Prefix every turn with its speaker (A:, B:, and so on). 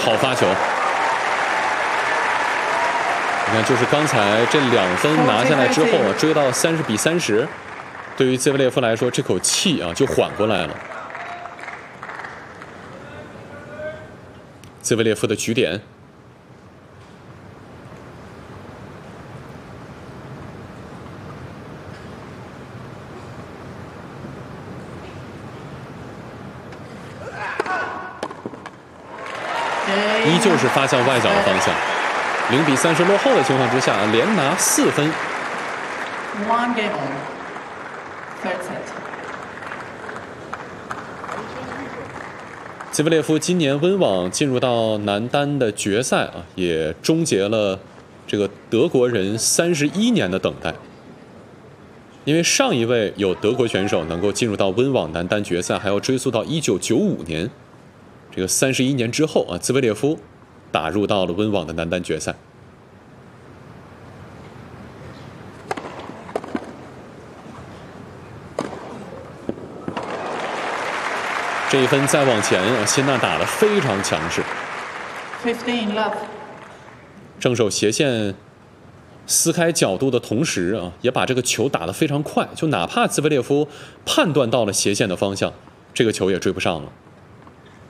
A: 好发球。你看，就是刚才这2分拿下来之后啊，追到30比30，对于兹维列夫来说，这口气啊就缓过来了。兹维列夫的局点。依旧是发向外角的方向，0比30落后的情况之下，连拿4分。
B: One game on. Third set.
A: 兹维列夫今年温网进入到男单的决赛啊，也终结了这个德国人31年的等待。因为上一位有德国选手能够进入到温网男单决赛，还要追溯到1995年。这个31年之后啊，兹维列夫打入到了温网的男单决赛。这一分再往前啊，辛纳打得非常强势。
B: 15 love.
A: 正手斜线撕开角度的同时啊，也把这个球打得非常快，就哪怕兹维列夫判断到了斜线的方向，这个球也追不上了。